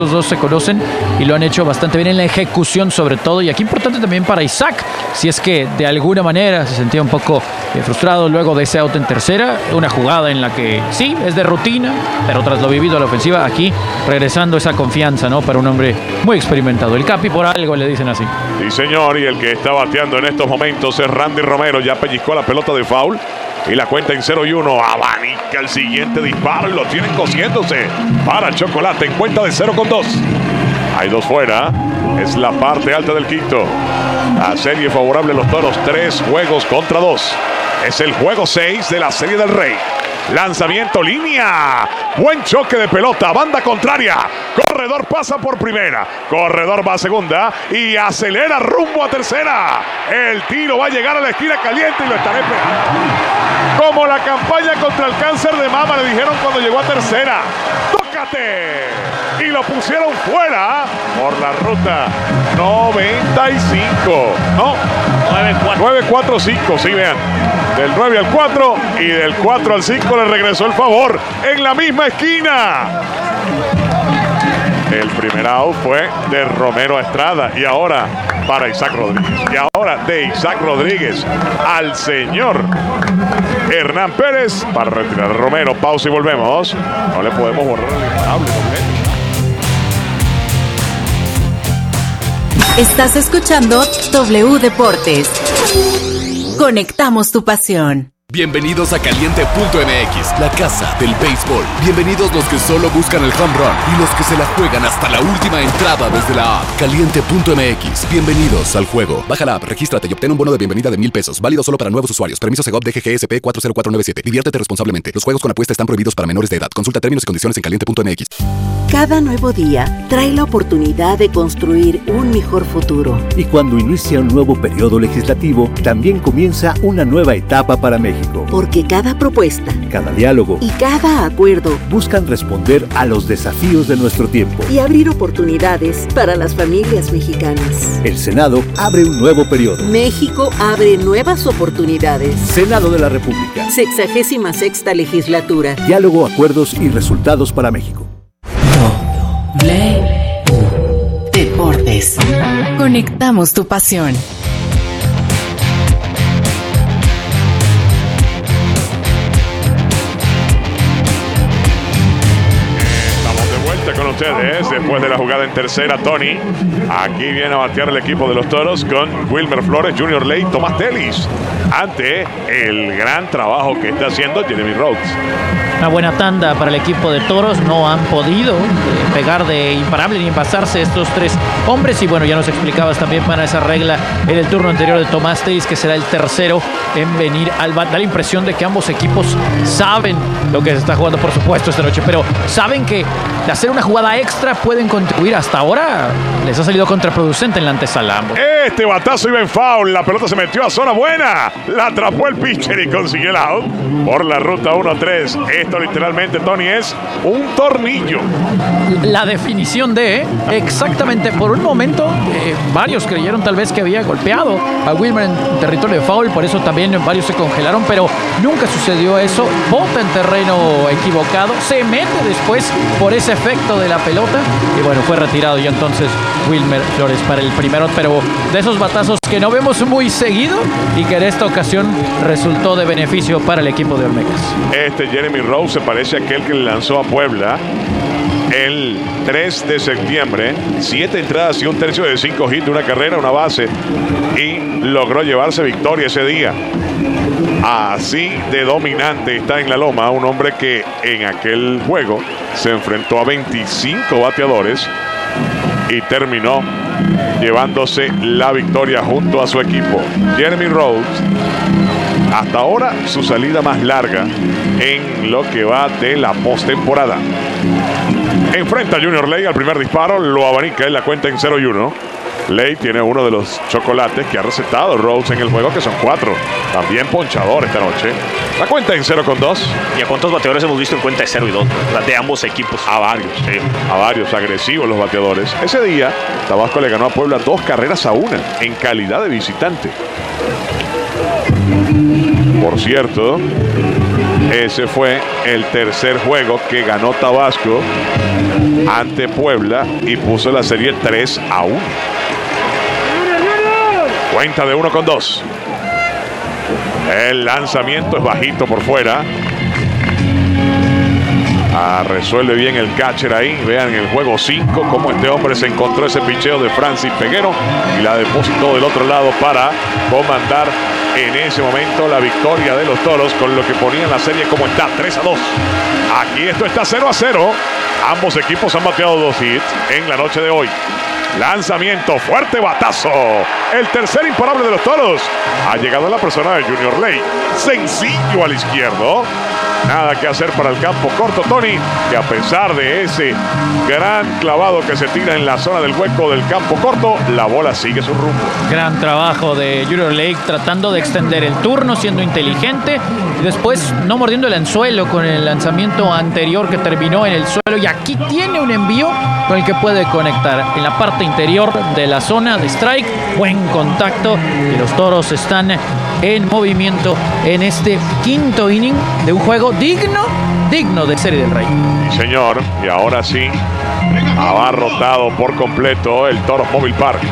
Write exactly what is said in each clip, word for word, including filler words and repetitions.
Los dos se conocen y lo han hecho bastante bien en la ejecución sobre todo, y aquí importante también para Isaac, si es que de alguna manera se sentía un poco eh, frustrado luego de ese out en tercera, una jugada en la que sí, es de rutina, pero tras lo vivido a la ofensiva, aquí regresando esa confianza, ¿no? Para un hombre muy experimentado, el Capi por algo le dicen así. Sí señor, y el que está bateando en estos momentos es Randy Romero, ya pellizcó la pelota de foul. Y la cuenta en cero y uno. Abanica el siguiente disparo y lo tienen cosiéndose para Chocolate en cuenta de cero con dos. Hay dos fuera. Es la parte alta del quinto. La serie favorable a los Toros. Tres juegos contra dos. Es el juego seis de la Serie del Rey. Lanzamiento, línea. Buen choque de pelota. Banda contraria. Corredor pasa por primera. Corredor va a segunda. Y acelera rumbo a tercera. El tiro va a llegar a la esquina caliente y lo estaré pegando. Como la campaña contra el cáncer de mama le dijeron cuando llegó a tercera. ¡Tócate! Y lo pusieron fuera por la ruta noventa y cinco. No, nueve cuatro cinco. Sí, vean. Del nueve al cuatro y del cuatro al cinco le regresó el favor en la misma esquina. El primer out fue de Romero a Estrada y ahora para Isaac Rodríguez. Y ahora de Isaac Rodríguez al señor Hernán Pérez para retirar a Romero. Pausa y volvemos. No le podemos borrar el imparable. Estás escuchando W Deportes. Conectamos tu pasión. Bienvenidos a Caliente punto M X, la casa del béisbol. Bienvenidos los que solo buscan el home run y los que se la juegan hasta la última entrada desde la app. Caliente punto M X, bienvenidos al juego. Baja la app, regístrate y obtén un bono de bienvenida de mil pesos. Válido solo para nuevos usuarios. Permiso Segov D G G S P cuatro cero cuatro nueve siete. Diviértete responsablemente. Los juegos con apuesta están prohibidos para menores de edad. Consulta términos y condiciones en Caliente punto M X. Cada nuevo día trae la oportunidad de construir un mejor futuro. Y cuando inicia un nuevo periodo legislativo, también comienza una nueva etapa para México. Porque cada propuesta, cada diálogo y cada acuerdo buscan responder a los desafíos de nuestro tiempo y abrir oportunidades para las familias mexicanas. El Senado abre un nuevo periodo. México abre nuevas oportunidades. Senado de la República. Sexagésima sexta legislatura. Diálogo, acuerdos y resultados para México. W Deportes. Conectamos tu pasión. Con ustedes, después de la jugada en tercera, Tony. Aquí viene a batear el equipo de los Toros con Wilmer Flores, Junior Ley, Tomás Telis, ante el gran trabajo que está haciendo Jeremy Rhodes. Una buena tanda para el equipo de Toros. No han podido eh, pegar de imparable ni pasarse estos tres hombres. Y bueno, ya nos explicabas también para esa regla en el turno anterior de Tomás Telis, que será el tercero en venir al bat. Da la impresión de que ambos equipos saben lo que se está jugando, por supuesto, esta noche, pero saben que de hacer una jugada extra pueden contribuir. Hasta ahora les ha salido contraproducente en la antesala ambos. Este batazo iba en foul. La pelota se metió a zona buena. La atrapó el pitcher y consiguió el out por la ruta uno tres. Esto literalmente, Tony, es un tornillo. La definición de, exactamente, por un momento, eh, varios creyeron tal vez que había golpeado a Wilmer en territorio de foul, por eso también varios se congelaron, pero nunca sucedió eso. Bota en terreno equivocado, se mete después por ese efecto de la pelota y bueno, fue retirado ya entonces Wilmer Flores para el primero, pero de esos batazos que no vemos muy seguido y que en esta ocasión resultó de beneficio para el equipo de Olmecas. Este Jeremy Rhodes se parece a aquel que le lanzó a Puebla el tres de septiembre, siete entradas y un tercio de cinco hits, una carrera, una base, y logró llevarse victoria ese día. Así de dominante está en la loma un hombre que en aquel juego se enfrentó a veinticinco bateadores y terminó llevándose la victoria junto a su equipo. Jeremy Rhodes, hasta ahora su salida más larga en lo que va de la postemporada. Enfrenta a Junior Ley al primer disparo, lo abanica en la cuenta en cero y uno. Ley tiene uno de los chocolates que ha recetado Rhodes en el juego, que son cuatro. También ponchador esta noche. La cuenta en cero con dos. ¿Y a cuántos bateadores hemos visto en cuenta de cero y dos? De ambos equipos. A varios, sí. A varios, agresivos los bateadores. Ese día, Tabasco le ganó a Puebla dos carreras a una en calidad de visitante. Por cierto, Ese fue el tercer juego que ganó Tabasco ante Puebla y puso la serie tres a uno. Cuenta de uno con dos. El lanzamiento es bajito por fuera. Ah, resuelve bien el catcher ahí. Vean el juego cinco, cómo este hombre se encontró ese picheo de Francis Peguero y la depositó del otro lado para comandar en ese momento la victoria de los Toros, con lo que ponían la serie como está, tres a dos. Aquí esto está cero a cero. Ambos equipos han bateado dos hits en la noche de hoy. Lanzamiento, fuerte batazo. El tercer imparable de los Toros ha llegado a la persona de Junior Lake. Sencillo al izquierdo. Nada que hacer para el campo corto, Tony, que a pesar de ese gran clavado que se tira en la zona del hueco del campo corto, la bola sigue su rumbo. Gran trabajo de Junior Lake tratando de extender el turno, siendo inteligente, y después no mordiendo el anzuelo con el lanzamiento anterior que terminó en el suelo, y aquí tiene un envío con el que puede conectar en la parte interior de la zona de strike. Buen contacto y los Toros están en movimiento en este quinto inning de un juego digno, digno de Serie del Rey. Sí, señor, y ahora sí, abarrotado por completo el Toros Mobile Park.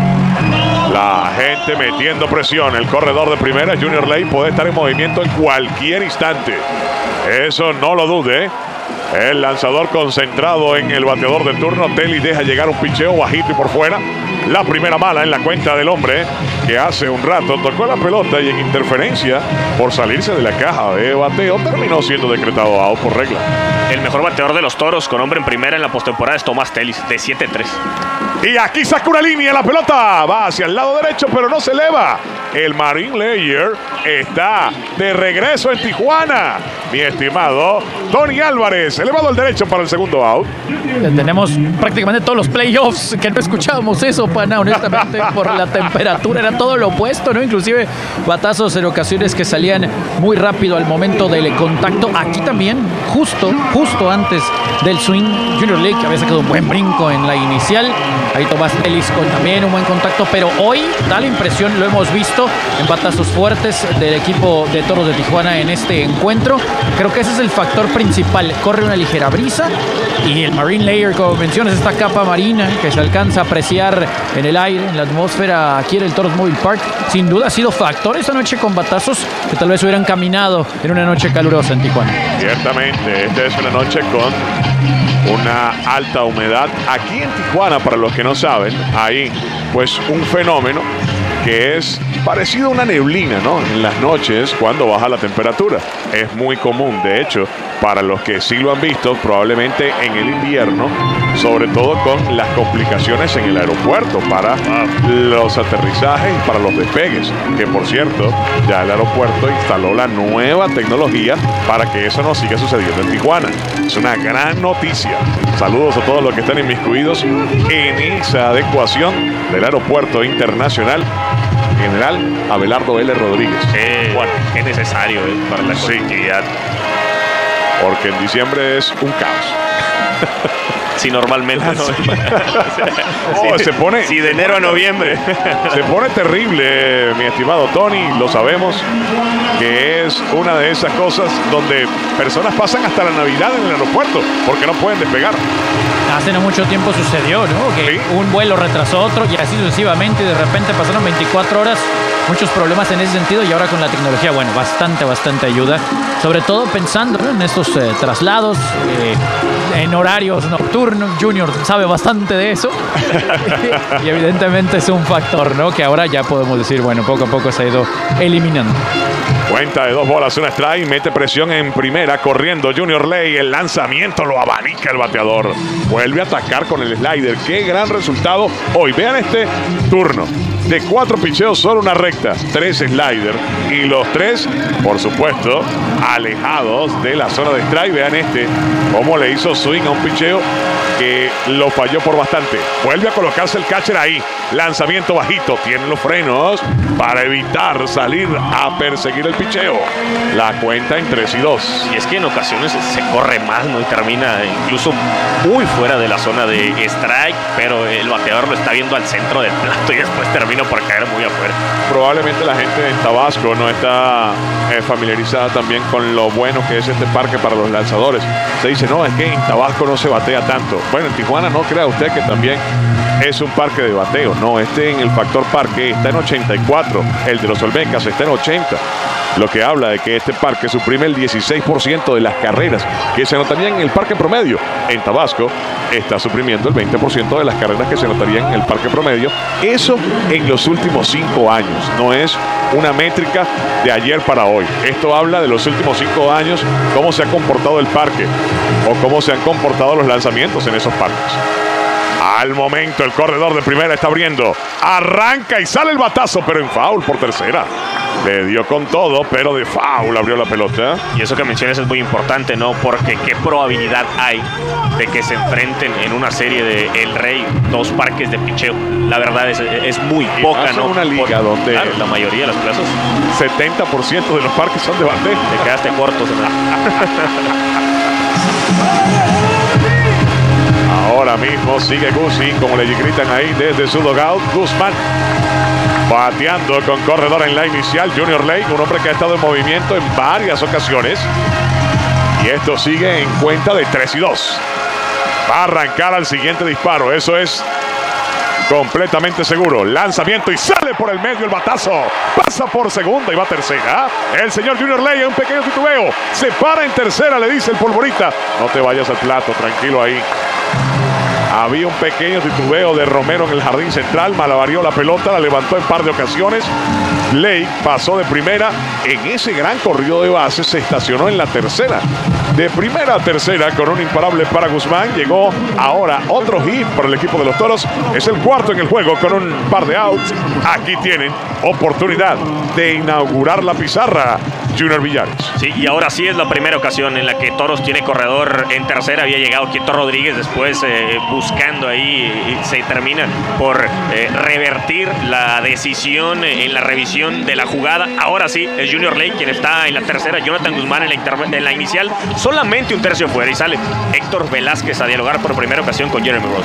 La gente metiendo presión. El corredor de primera, Junior Lake, puede estar en movimiento en cualquier instante. Eso no lo dude. El lanzador concentrado en el bateador de turno. Telly deja llegar un picheo bajito y por fuera. La primera mala en la cuenta del hombre que hace un rato tocó la pelota y en interferencia por salirse de la caja de bateo terminó siendo decretado out por regla. El mejor bateador de los Toros con hombre en primera en la postemporada es Tomás Tellis, de siete tres. Y aquí saca una línea, la pelota va hacia el lado derecho, pero no se eleva. El Marine Layer está de regreso en Tijuana. Mi estimado Tony Álvarez, elevado al derecho para el segundo out. Tenemos prácticamente todos los playoffs que no escuchábamos eso, pana, honestamente, por la temperatura. Era todo lo opuesto, ¿no? Inclusive batazos en ocasiones que salían muy rápido al momento del contacto. Aquí también, justo, justo antes del swing, Junior Lake había sacado un buen brinco en la inicial. Ahí Tomás Tellis con también un buen contacto, pero hoy da la impresión, lo hemos visto en batazos fuertes del equipo de Toros de Tijuana en este encuentro. Creo que ese es el factor principal. Corre una ligera brisa y el Marine Layer, como mencionas, esta capa marina que se alcanza a apreciar en el aire, en la atmósfera aquí en el Toros Mobile Park, sin duda ha sido factor esta noche con batazos que tal vez hubieran caminado en una noche calurosa en Tijuana. Ciertamente, esta es una noche con una alta humedad. Aquí en Tijuana, para los que no saben, hay pues un fenómeno que es parecido a una neblina, ¿no? En las noches cuando baja la temperatura. Es muy común, de hecho, para los que sí lo han visto, probablemente en el invierno, sobre todo con las complicaciones en el aeropuerto para los aterrizajes y para los despegues, que por cierto, ya el aeropuerto instaló la nueva tecnología para que eso no siga sucediendo en Tijuana. Es una gran noticia. Saludos a todos los que están inmiscuidos en esa adecuación del aeropuerto internacional General Abelardo L. Rodríguez. Eh, bueno, es necesario eh, para la conectividad. Sí, porque en diciembre es un caos. Sí, normalmente no. Oh, sí, se pone, sí, de enero a noviembre. Se pone terrible, mi estimado Tony, lo sabemos, que es una de esas cosas donde personas pasan hasta la Navidad en el aeropuerto porque no pueden despegar. Hace no mucho tiempo sucedió, ¿no? Que ¿Sí? un vuelo retrasó otro y así sucesivamente, y de repente pasaron veinticuatro horas, muchos problemas en ese sentido, y ahora con la tecnología, bueno, bastante, bastante ayuda, sobre todo pensando, ¿no?, en estos eh, traslados, eh, en horarios nocturnos. Junior sabe bastante de eso y evidentemente es un factor, ¿no?, que ahora ya podemos decir, bueno, poco a poco se ha ido eliminando. Cuenta de dos bolas, una strike, mete presión en primera, corriendo Junior Lake, el lanzamiento lo abanica el bateador, vuelve a atacar con el slider. Qué gran resultado hoy. Vean este turno, de cuatro picheos solo una recta, tres slider, y los tres, por supuesto, alejados de la zona de strike. Vean este, cómo le hizo swing a un picheo que lo falló por bastante. Vuelve a colocarse el catcher ahí. Lanzamiento bajito. Tiene los frenos para evitar salir a perseguir el picheo. La cuenta en tres y dos. Y es que en ocasiones se corre más, ¿no? Y termina incluso muy fuera de la zona de strike, pero el bateador lo está viendo al centro del plato y después termina por caer muy afuera. Probablemente la gente en Tabasco no está eh, familiarizada también con lo bueno que es este parque para los lanzadores. Se dice, no, es que en Tabasco no se batea tanto. Bueno, en Tijuana no crea usted que también es un parque de bateo. No, este en el factor parque está en ochenta y cuatro. El de los Olmecas está en ochenta. Lo que habla de que este parque suprime el dieciséis por ciento de las carreras que se anotarían en el parque promedio. En Tabasco está suprimiendo el veinte por ciento de las carreras que se anotarían en el parque promedio. Eso en los últimos cinco años. No es una métrica de ayer para hoy. Esto habla de los últimos cinco años, cómo se ha comportado el parque o cómo se han comportado los lanzamientos en esos parques. Al momento el corredor de primera está abriendo. Arranca y sale el batazo, pero en foul por tercera. Le dio con todo, pero de foul abrió la pelota. Y eso que mencionas es muy importante, ¿no? Porque qué probabilidad hay de que se enfrenten en una serie de El Rey dos parques de picheo. La verdad es, es muy y poca, ¿no? Una liga Por, donde claro, la mayoría de las plazas setenta por ciento de los parques son de bate. Te quedaste corto, Ahora mismo sigue Guzzi, como le gritan ahí desde su dugout. Guzmán bateando con corredor en la inicial. Junior Lake, un hombre que ha estado en movimiento en varias ocasiones. Y esto sigue en cuenta de tres y dos. Va a arrancar al siguiente disparo. Eso es completamente seguro. Lanzamiento y sale por el medio el batazo. Pasa por segunda y va a tercera. El señor Junior Lake, un pequeño titubeo. Se para en tercera, le dice el polvorita. No te vayas al plato, tranquilo ahí. Había un pequeño titubeo de Romero en el jardín central. Malabarió la pelota, la levantó en par de ocasiones. Lake pasó de primera. En ese gran corrido de bases se estacionó en la tercera. De primera a tercera con un imparable para Guzmán. Llegó ahora otro hit para el equipo de los Toros. Es el cuarto en el juego con un par de outs. Aquí tienen oportunidad de inaugurar la pizarra. Junior Villares. Sí, y ahora sí es la primera ocasión en la que Toros tiene corredor en tercera. Había llegado Quieto Rodríguez después eh, buscando ahí y se termina por eh, revertir la decisión en la revisión de la jugada. Ahora sí es Junior Lake quien está en la tercera. Jonathan Guzmán en la, inter- en la inicial. Solamente un tercio fuera y sale Héctor Velázquez a dialogar por primera ocasión con Jeremy Roth.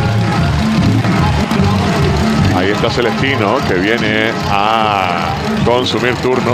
Ahí está Celestino que viene a consumir turno.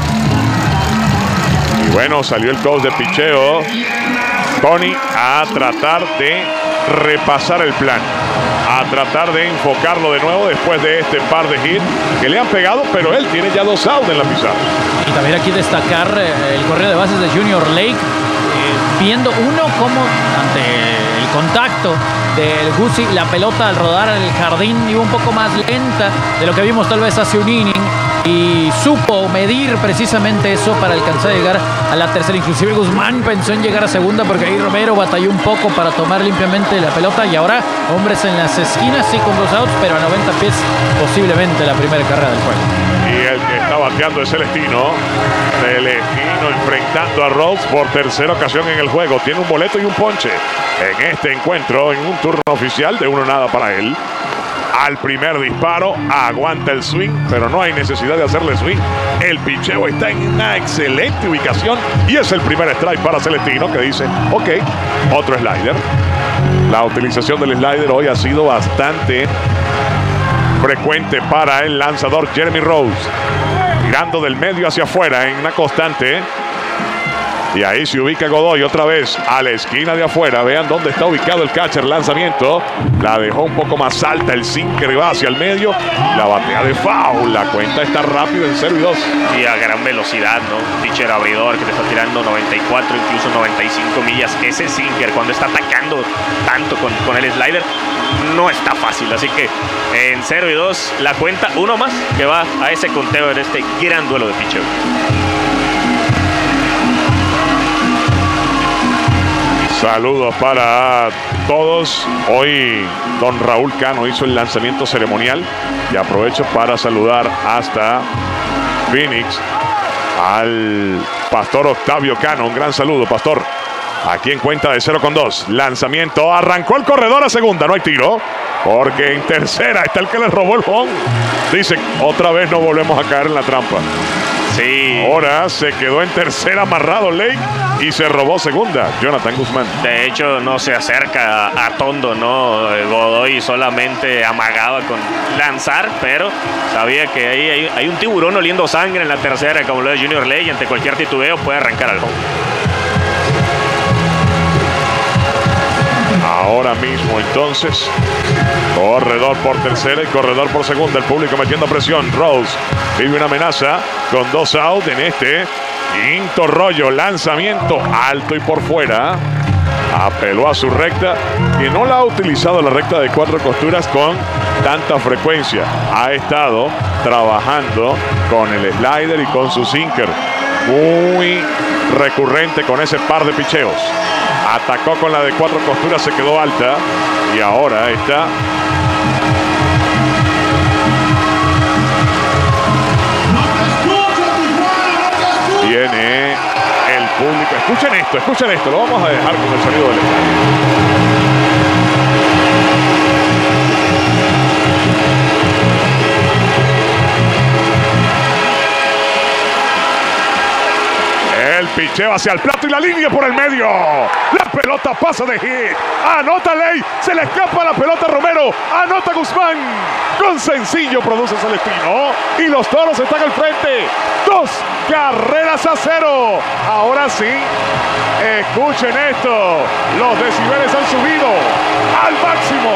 Y bueno, salió el coach de picheo, Tony, a tratar de repasar el plan, a tratar de enfocarlo de nuevo después de este par de hits que le han pegado, pero él tiene ya dos outs en la pizarra. Y también aquí destacar eh, el correo de bases de Junior Lake, eh, viendo uno como ante el contacto del Guzzi, la pelota al rodar en el jardín iba un poco más lenta de lo que vimos tal vez hace un inning, y supo medir precisamente eso para alcanzar a llegar a la tercera. Inclusive Guzmán pensó en llegar a segunda porque ahí Romero batalló un poco para tomar limpiamente la pelota, y ahora hombres en las esquinas, sí, con dos outs, pero a noventa pies posiblemente la primera carrera del juego. Y el que está bateando es Celestino. Celestino enfrentando a Rhodes por tercera ocasión en el juego. Tiene un boleto y un ponche en este encuentro, en un turno oficial de uno nada para él. Al primer disparo aguanta el swing, pero no hay necesidad de hacerle swing. El picheo está en una excelente ubicación y es el primer strike para Celestino, que dice, ok, otro slider. La utilización del slider hoy ha sido bastante frecuente para el lanzador Jeremy Rose, tirando del medio hacia afuera en una constante. Y ahí se ubica Godoy otra vez a la esquina de afuera. Vean dónde está ubicado el catcher. Lanzamiento. La dejó un poco más alta. El sinker va hacia el medio. La batea de foul. La cuenta está rápido en cero y dos. Y a gran velocidad, ¿no? Pitcher abridor que te está tirando noventa y cuatro, incluso noventa y cinco millas. Ese sinker, cuando está atacando tanto con, con el slider, no está fácil. Así que en cero y dos la cuenta, uno más que va a ese conteo en este gran duelo de pitcher. Saludos para todos. Hoy don Raúl Cano hizo el lanzamiento ceremonial y aprovecho para saludar hasta Phoenix al pastor Octavio Cano. Un gran saludo, pastor. Aquí en cuenta de cero con dos. Lanzamiento. Arrancó el corredor a segunda. No hay tiro. Porque en tercera está el que le robó el home. Dice, otra vez no volvemos a caer en la trampa. Sí. Ahora se quedó en tercera amarrado Lake y se robó segunda Jonathan Guzmán. De hecho, no se acerca a Tondo, ¿no? Godoy solamente amagaba con lanzar, pero sabía que ahí hay, hay un tiburón oliendo sangre en la tercera, como lo de Junior Lake, y ante cualquier titubeo puede arrancar al home. Ahora mismo entonces, corredor por tercera y corredor por segunda. El público metiendo presión. Rose vive una amenaza con dos out en este quinto rollo. Lanzamiento alto y por fuera. Apeló a su recta, que no la ha utilizado la recta de cuatro costuras con tanta frecuencia. Ha estado trabajando con el slider y con su sinker. Muy recurrente con ese par de picheos. Atacó con la de cuatro costuras, se quedó alta y ahora está viene el público. Escuchen esto, escuchen esto, lo vamos a dejar con el sonido del estadio. El picheo hacia el plato y la línea por el medio. La pelota pasa de hit. Anota Ley. Se le escapa la pelota a Romero. Anota Guzmán. Con sencillo produce Celestino. Y los Toros están al frente. Dos carreras a cero. Ahora sí. Escuchen esto. Los decibeles han subido al máximo.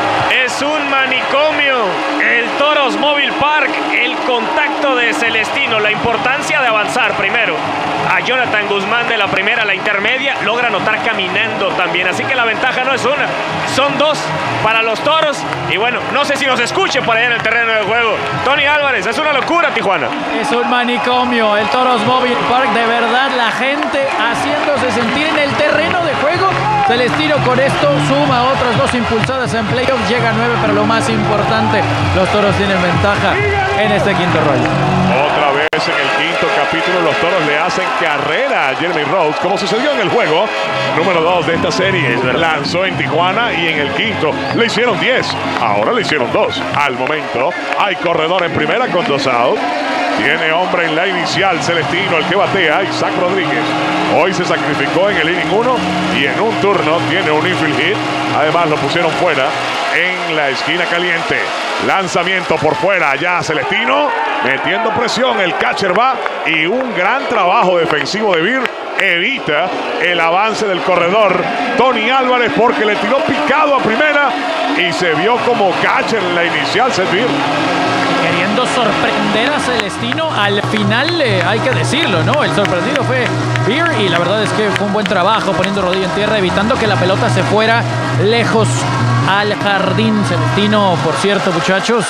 Es un manicomio. El Toros Mobile Park. El contacto de Celestino. La importancia de avanzar primero a Jonathan Guzmán de la primera a la intermedia. Logra anotar caminando también. Así que la ventaja no es una. Son dos para los Toros. Y bueno, no sé si nos escuchen por allá en el terreno de juego. Tony Álvarez, es una locura Tijuana. Es un manicomio. El Toros Mobile Park. De verdad, la gente haciéndose sentir en el terreno de juego. Celestino con esto suma otras dos impulsadas en playoffs. Llega a nueve, pero lo más importante, los Toros tienen ventaja en este quinto rollo. Otra vez en el quinto capítulo, los Toros le hacen carrera a Jeremy Rose, como sucedió en el juego número dos de esta serie. Lanzó en Tijuana y en el quinto le hicieron diez. Ahora le hicieron dos. Al momento hay corredor en primera con dos out. Tiene hombre en la inicial, Celestino, el que batea, Isaac Rodríguez. Hoy se sacrificó en el inning uno y en un turno tiene un infield hit. Además lo pusieron fuera en la esquina caliente. Lanzamiento por fuera, ya Celestino metiendo presión, el catcher va y un gran trabajo defensivo de Beer evita el avance del corredor Tony Álvarez porque le tiró picado a primera y se vio como catcher en la inicial Seth Beer. Queriendo sorprender a Celestino, al final eh, hay que decirlo, ¿no? El sorprendido fue Beer y la verdad es que fue un buen trabajo poniendo rodillo en tierra, evitando que la pelota se fuera lejos al jardín. Celestino, por cierto, muchachos,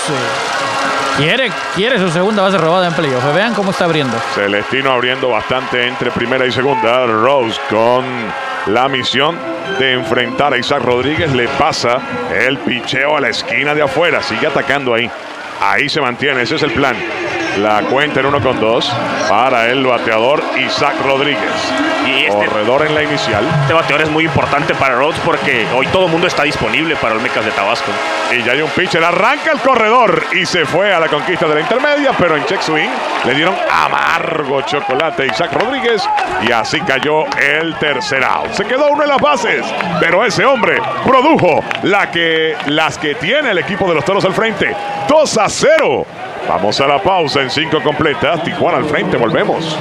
eh, quiere, quiere su segunda base robada en playoff. Vean cómo está abriendo. Celestino abriendo bastante entre primera y segunda. Rose con la misión de enfrentar a Isaac Rodríguez. Le pasa el picheo a la esquina de afuera. Sigue atacando ahí. Ahí se mantiene, ese es el plan. La cuenta en uno con dos para el bateador Isaac Rodríguez. Y este corredor en la inicial. Este bateador es muy importante para Rhodes porque hoy todo el mundo está disponible para Olmecas de Tabasco. Y ya hay un pitcher, arranca el corredor y se fue a la conquista de la intermedia, pero en check swing le dieron amargo chocolate a Isaac Rodríguez y así cayó el tercer out. Se quedó uno en las bases, pero ese hombre produjo la que, las que tiene el equipo de los Toros al frente. dos a cero. Vamos a la pausa en cinco completas. Tijuana al frente, volvemos.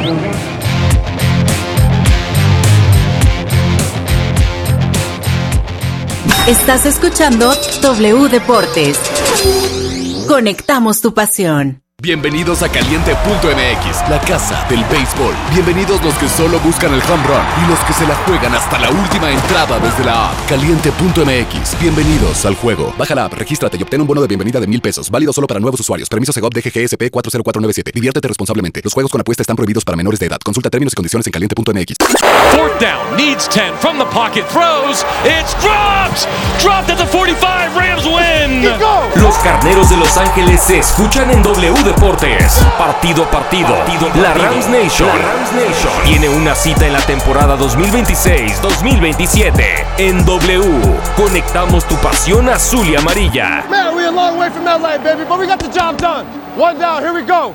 Estás escuchando W Deportes. Conectamos tu pasión. Bienvenidos a Caliente punto M X, la casa del béisbol. Bienvenidos los que solo buscan el home run y los que se la juegan hasta la última entrada desde la app. Caliente punto M X, bienvenidos al juego. Baja la app, regístrate y obtén un bono de bienvenida de mil pesos. Válido solo para nuevos usuarios. Permiso Segov D G G S P cuatro cero cuatro nueve siete. Diviértete responsablemente. Los juegos con apuesta están prohibidos para menores de edad. Consulta términos y condiciones en Caliente punto M X. Fourth down needs ten from the pocket, throws, it's dropped! Dropped at the forty-five, Rams win! Los carneros de Los Ángeles se escuchan en W Deportes. Partido a partido, la Rams Nation, la Rams Nation tiene una cita en la temporada dos mil veintiséis dos mil veintisiete. En W, conectamos tu pasión azul y amarilla. Man, we're a long way from L A, baby, but we got the job done. One down, here we go.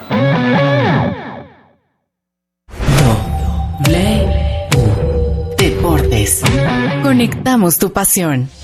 W Deportes. Conectamos tu pasión.